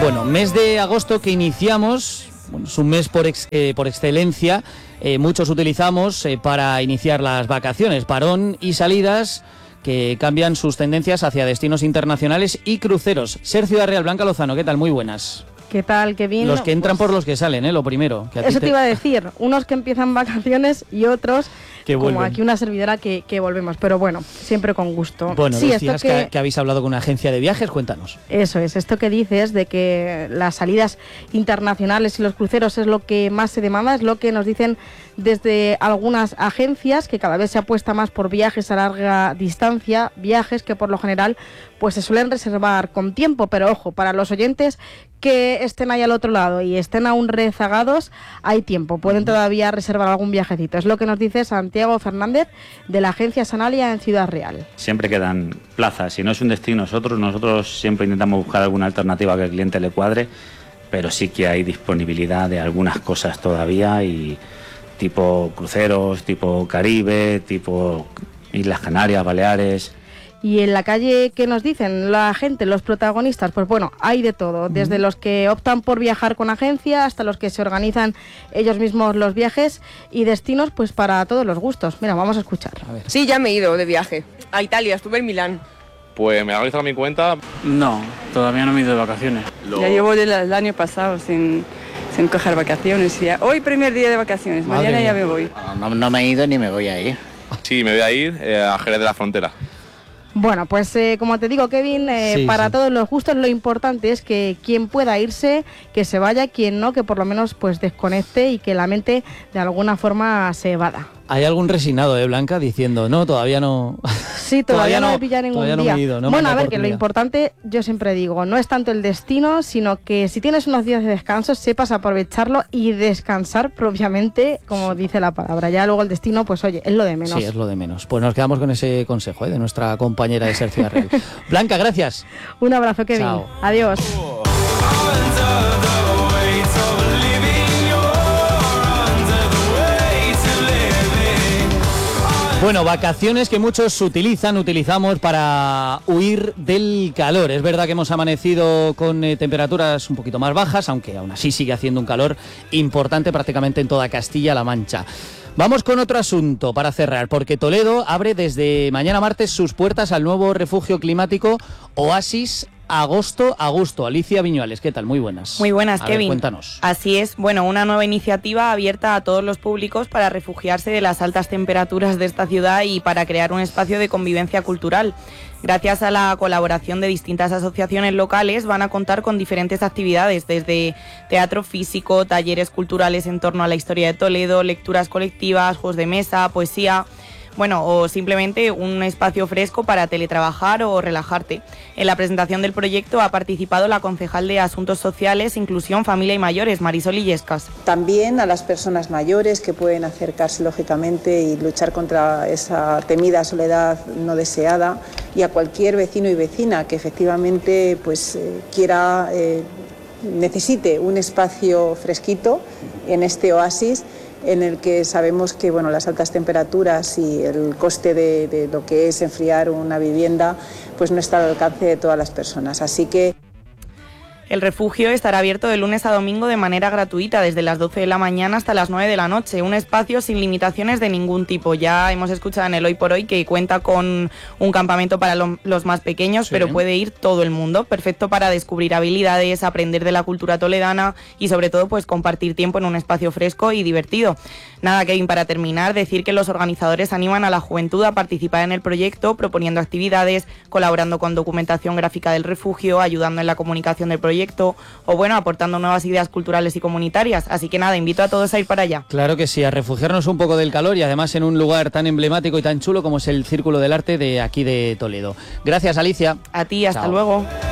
Bueno, mes de agosto que iniciamos, bueno, es un mes por excelencia, muchos utilizamos para iniciar las vacaciones, parón y salidas que cambian sus tendencias hacia destinos internacionales y cruceros. Ser Ciudad Real, Blanca Lozano, ¿qué tal? Muy buenas. ¿Qué tal? ¿Qué bien? Los que entran por los que salen, lo primero. Que eso te iba a decir, unos que empiezan vacaciones y otros, que como aquí una servidora, que volvemos. Pero bueno, siempre con gusto. Bueno, sí, decías que habéis hablado con una agencia de viajes, cuéntanos. Eso es, esto que dices de que las salidas internacionales y los cruceros es lo que más se demanda, es lo que nos dicen desde algunas agencias, que cada vez se apuesta más por viajes a larga distancia, viajes que por lo general pues se suelen reservar con tiempo, pero ojo, para los oyentes que estén ahí al otro lado y estén aún rezagados, hay tiempo, pueden todavía reservar algún viajecito. Es lo que nos dice Santiago Fernández de la agencia Sanalia en Ciudad Real. Siempre quedan plazas, si no es un destino nosotros siempre intentamos buscar alguna alternativa que al cliente le cuadre, pero sí que hay disponibilidad de algunas cosas todavía, y tipo cruceros, tipo Caribe, tipo Islas Canarias, Baleares. Y en la calle, ¿qué nos dicen la gente, los protagonistas? Pues bueno, hay de todo, desde los que optan por viajar con agencia hasta los que se organizan ellos mismos los viajes y destinos, pues para todos los gustos. Mira, vamos a escuchar. Sí, ya me he ido de viaje a Italia, estuve en Milán. Pues me he organizado mi cuenta. No, todavía no me he ido de vacaciones. Ya llevo desde el año pasado sin coger vacaciones. Ya. Hoy primer día de vacaciones, mañana ya me voy. No me he ido ni me voy a ir. Sí, me voy a ir a Jerez de la Frontera. Bueno, pues como te digo, Kevin, para todos los gustos, lo importante es que quien pueda irse, que se vaya, quien no, que por lo menos pues desconecte y que la mente de alguna forma se evada. ¿Hay algún resignado, Blanca, diciendo, no, todavía no? Sí, todavía no me pilla ningún día. No me he ido, bueno, a ver, que lo importante, yo siempre digo, no es tanto el destino, sino que si tienes unos días de descanso, sepas aprovecharlo y descansar propiamente, como dice la palabra. Ya luego el destino, pues oye, es lo de menos. Sí, es lo de menos. Pues nos quedamos con ese consejo de nuestra compañera de Ser Ciudad Real. Blanca, gracias. Un abrazo, Kevin. Chao. Adiós. Bueno, vacaciones que muchos utilizamos para huir del calor. Es verdad que hemos amanecido con temperaturas un poquito más bajas, aunque aún así sigue haciendo un calor importante prácticamente en toda Castilla-La Mancha. Vamos con otro asunto para cerrar, porque Toledo abre desde mañana martes sus puertas al nuevo refugio climático Oasis Agosto. Alicia Viñuales, ¿qué tal? Muy buenas. Muy buenas, a Kevin. Ver, cuéntanos. Así es, bueno, una nueva iniciativa abierta a todos los públicos para refugiarse de las altas temperaturas de esta ciudad y para crear un espacio de convivencia cultural. Gracias a la colaboración de distintas asociaciones locales van a contar con diferentes actividades, desde teatro físico, talleres culturales en torno a la historia de Toledo, lecturas colectivas, juegos de mesa, poesía, bueno, o simplemente un espacio fresco para teletrabajar o relajarte. En la presentación del proyecto ha participado la concejal de Asuntos Sociales, Inclusión, Familia y Mayores, Marisol Illescas. También a las personas mayores que pueden acercarse lógicamente y luchar contra esa temida soledad no deseada, y a cualquier vecino y vecina que efectivamente pues necesite un espacio fresquito en este oasis, en el que sabemos que las altas temperaturas y el coste de lo que es enfriar una vivienda pues no está al alcance de todas las personas. Así que el refugio estará abierto de lunes a domingo de manera gratuita, desde las 12 de la mañana hasta las 9 de la noche. Un espacio sin limitaciones de ningún tipo. Ya hemos escuchado en el Hoy por Hoy que cuenta con un campamento para los más pequeños, sí, pero puede ir todo el mundo. Perfecto para descubrir habilidades, aprender de la cultura toledana y sobre todo pues compartir tiempo en un espacio fresco y divertido. Nada, Kevin, para terminar, decir que los organizadores animan a la juventud a participar en el proyecto, proponiendo actividades, colaborando con documentación gráfica del refugio, ayudando en la comunicación del proyecto o aportando nuevas ideas culturales y comunitarias. Así que nada, invito a todos a ir para allá. Claro que sí, a refugiarnos un poco del calor y además en un lugar tan emblemático y tan chulo como es el Círculo del Arte de aquí de Toledo. Gracias, Alicia. A ti, hasta Chao. luego.